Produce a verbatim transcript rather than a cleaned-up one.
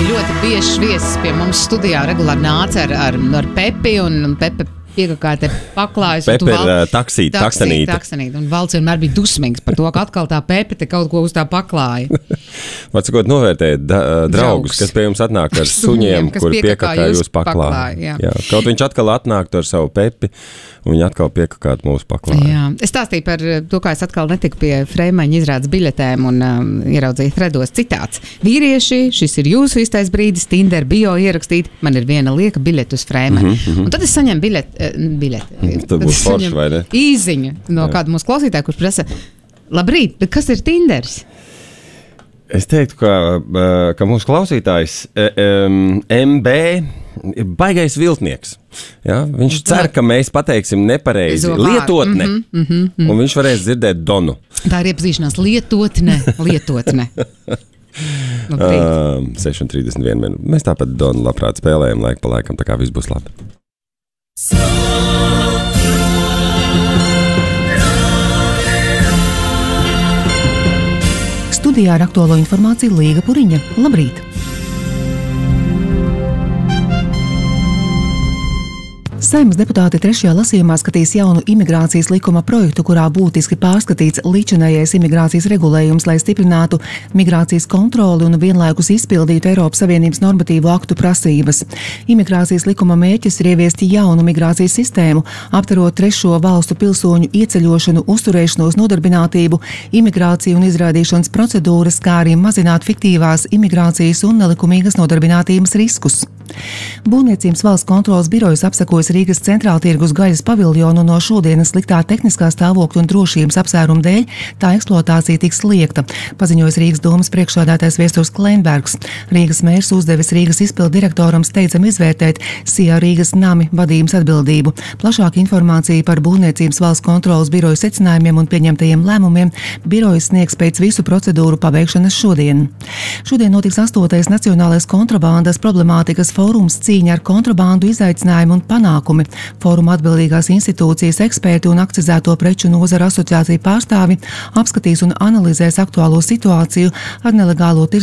ļoti bieži viesis pie mums studijā regulāri nāca ar, ar, ar Pepi un, un Pepe piekakāja te paklājas. Pepe ir uh, taksīte, taksanīte. taksanīte. Un Valds vienmēr bija dusmīgs par to, ka atkal tā Pepe te kaut ko uz tā paklāja. Vārdsakot, novērtējiet da, uh, draugus, draugus, kas pie jums atnāk ar suņiem, kur piekakā jūs paklāja. Jā. Jā. Kaut viņš atkal atnāktu ar savu Pepi, un viņi atkal piekakāt mūsu paklāju. Jā. Es stāstīju par to, kā es atkal netiku pie Freimaņa izrādes biļetēm un um, ieraudzīju threados citāts. Vīrieši, šis ir jūsu īstais brīdis, Tinder bio ierakstīt, man ir viena lieka biļete uz Freimaņa. Mm -hmm. Un tad es saņemu biļeti, biļeti. Tad būs forši, vai ne? Īziņu no Jā. kāda mūsu klausītāja, kurš prasa, labrīt, bet kas ir Tinders? Es teiktu, ka, ka mūsu klausītājs M B ir baigais viltnieks. Ja? Viņš cer, ka mēs pateiksim nepareizi lietotne, mm -hmm, mm -hmm, mm. un viņš varēs dzirdēt donu. Tā ir iepazīšanās lietotne, lietotne. uh, seši un trīsdesmit viena minūte. Mēs tāpat donu labprāt spēlējam laiku pa laikam, tā kā viss būs labi. Studijā ar aktuālo informāciju Līga Puriņa. Labrīt! Saeimas deputāti trešajā lasījumā skatīs jaunu imigrācijas likuma projektu, kurā būtiski pārskatīts līdzinējais imigrācijas regulējums, lai stiprinātu migrācijas kontroli un vienlaikus izpildītu Eiropas Savienības normatīvo aktu prasības. Imigrācijas likuma mērķis ir ieviest jaunu migrācijas sistēmu, aptverot trešo valstu pilsoņu ieceļošanu, uzturēšanos, nodarbinātību, imigrāciju un izrādīšanas procedūras, kā arī mazināt fiktīvās imigrācijas un nelikumīgas nodarbinātības riskus. Būvniecības valsts kontrolas birojas apsekojas Rīgas centrāltirgus gaļas paviljonu no šodienas sliktā tehniskā stāvokļa un drošības apsvērumu dēļ tā eksploatācija tiks liekta, paziņojas Rīgas domas priekšsēdētājs Viesturs Kleinbergs. Rīgas mērs uzdevis Rīgas izpildu direktoram steidzami izvērtēt Sijā Rīgas nami vadības atbildību. Plašāka informācija par Būvniecības valsts kontrolas biroju secinājumiem un pieņemtajiem lēmumiem birojas sniegs pēc visu procedūru pabeigšanas šodien. Šodien notiks astotais Nacionālais kontrabandas problemātikas fórums cīņa ar kontrabandu izaicinājumu un panākumi. Fóruma atbildīgās institūcijas eksperti un akcizēto preču nozara asociāciju pārstāvi apskatīs un analizēs aktuālo situāciju ar nelegālo tirdzniecību